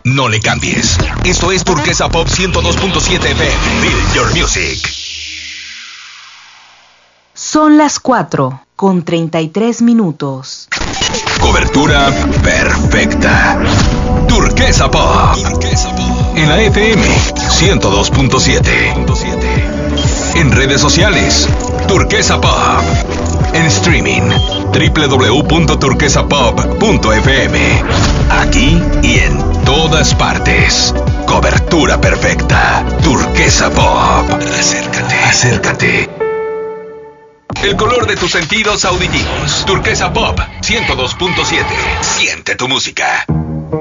No le cambies. Esto es Turquesa Pop 102.7 FM. Build your music. Son las 4:33. Cobertura perfecta. Turquesa Pop. En la FM 102.7. En redes sociales, Turquesa Pop. En streaming, www.turquesapop.fm. Aquí y en todas partes. Cobertura perfecta. Turquesa Pop. Acércate. El color de tus sentidos auditivos. Turquesa Pop 102.7. Siente tu música.